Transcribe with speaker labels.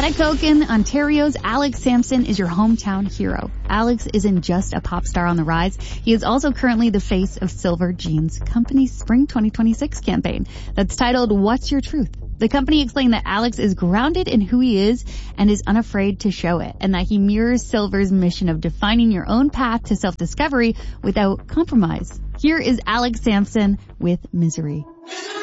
Speaker 1: Atikokan, Ontario's Alex Sampson is your hometown hero. Alex isn't just a pop star on the rise. He is also currently the face of Silver Jeans Company's Spring 2026 campaign that's titled What's Your Truth? The company explained that Alex is grounded in who he is and is unafraid to show it, and that he mirrors Silver's mission of defining your own path to self-discovery without compromise. Here is Alex Sampson with Misery.